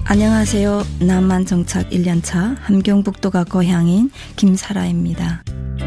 안녕하세요. 남한 정착 1년차 함경북도가 고향인 김사라입니다.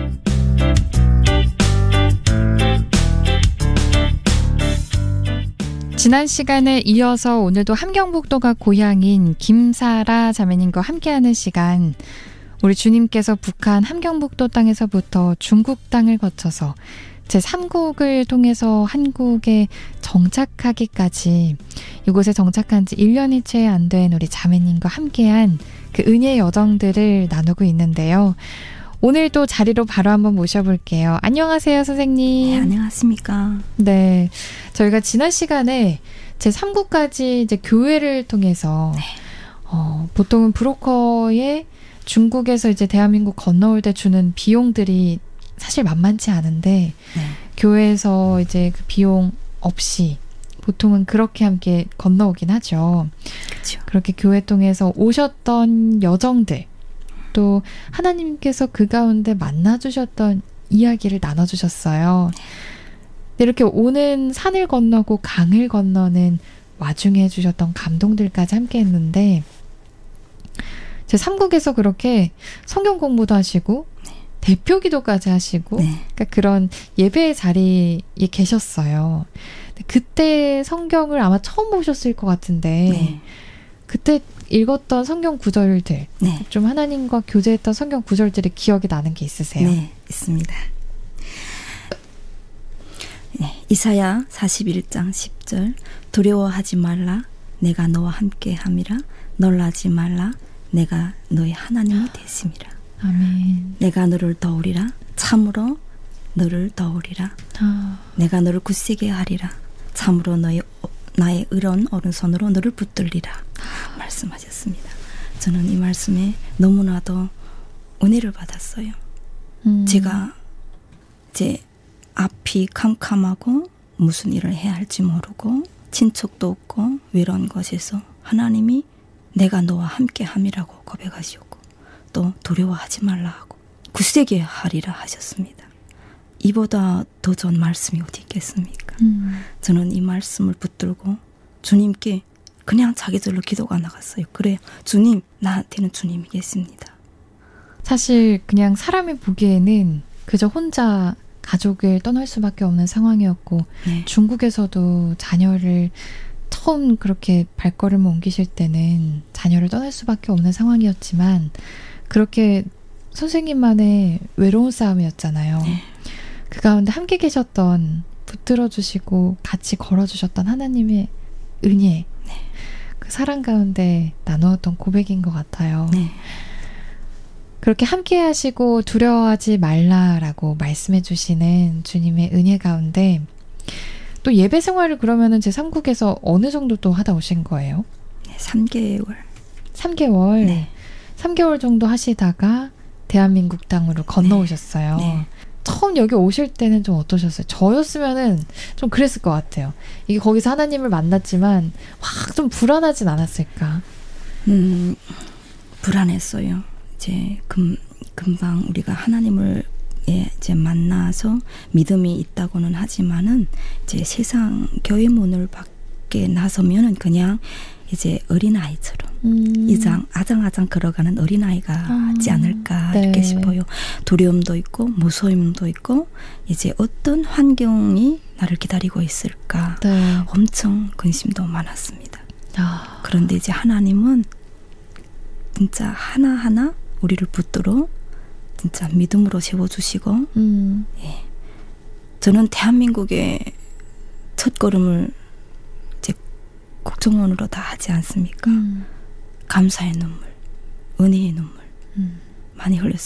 지난 시간에 이어서 오늘도 함경북도가 고향인 김사라 자매님과 함께하는 시간, 우리 주님께서 북한 함경북도 땅에서부터 중국 땅을 거쳐서 제3국을 통해서 한국에 정착하기까지, 이곳에 정착한 지 1년이 채 안 된 우리 자매님과 함께한 그 은혜의 여정들을 나누고 있는데요. 오늘도 자리로 바로 한번 모셔볼게요. 안녕하세요, 선생님. 네, 안녕하십니까. 네, 저희가 지난 시간에 제3국까지 이제 교회를 통해서 보통은 브로커에 중국에서 이제 대한민국 건너올 때 주는 비용들이 사실 만만치 않은데, 교회에서 이제 그 비용 없이 보통은 그렇게 함께 건너오긴 하죠. 그렇죠. 그렇게 교회 통해서 오셨던 여정들, 또 하나님께서 그 가운데 만나주셨던 이야기를 나눠주셨어요. 이렇게 오는 산을 건너고 강을 건너는 와중에 해주셨던 감동들까지 함께 했는데, 제 3국에서 그렇게 성경 공부도 하시고 대표 기도까지 하시고 그러니까 그런 예배의 자리에 계셨어요. 그때 성경을 아마 처음 보셨을 것 같은데 그때 읽었던 성경 구절들, 좀 하나님과 교제했던 성경 구절들이 기억이 나는 게 있으세요? 네, 있습니다. 이사야 41장 10절, 두려워하지 말라, 내가 너와 함께 함이라, 놀라지 말라, 내가 너의 하나님이 되심이라. 아멘. 내가 너를 도우리라, 참으로 너를 도우리라. 내가 너를 굳세게 하리라, 참으로 나의 의로운 오른손으로 너를 붙들리라. 말씀하셨습니다. 저는 이 말씀에 너무나도 은혜를 받았어요. 제가 제 앞이 캄캄하고 무슨 일을 해야 할지 모르고 친척도 없고 외로운 곳에서 하나님이 내가 너와 함께 함이라고 고백하시고 또 두려워하지 말라 하고 굳세게 하리라 하셨습니다. 이보다 더 좋은 말씀이 어디 있겠습니까? 저는 이 말씀을 붙들고 주님께 그냥 자기들로 기도가 나갔어요. 그래요. 주님, 나한테는 주님이 계십니다. 사실 그냥 사람이 보기에는 그저 혼자 가족을 떠날 수밖에 없는 상황이었고, 중국에서도 자녀를 처음 그렇게 발걸음을 옮기실 때는 자녀를 떠날 수밖에 없는 상황이었지만, 그렇게 선생님만의 외로운 싸움이었잖아요. 그 가운데 함께 계셨던, 붙들어주시고 같이 걸어주셨던 하나님의 은혜, 그 사랑 가운데 나누었던 고백인 것 같아요. 그렇게 함께 하시고 두려워하지 말라라고 말씀해 주시는 주님의 은혜 가운데, 또 예배 생활을 그러면은 제3국에서 어느 정도 또 하다 오신 거예요? 3개월. 3개월? 3개월 정도 하시다가 대한민국 땅으로 건너오셨어요. 처음 여기 오실 때는 좀 어떠셨어요? 저였으면은 좀 그랬을 것 같아요. 이게 거기서 하나님을 만났지만 확 좀 불안하진 않았을까? 불안했어요. 이제 금방 우리가 하나님을 이제 만나서 믿음이 있다고는 하지만은 이제 세상 교회 문을 밖에 나서면은 그냥 이제 어린아이처럼 아장아장 걸어가는 어린아이가 하지 않을까 이렇게 싶어요. 두려움도 있고 무서움도 있고 이제 어떤 환경이 나를 기다리고 있을까 엄청 근심도 많았습니다. 그런데 이제 하나님은 진짜 하나하나 우리를 붙들어 진짜 믿음으로 세워주시고 저는 대한민국의 첫걸음을 이제 국정원으로 다 하지 않습니까? 감사의 눈물, 은혜의 눈물 많이 흘렸습니다.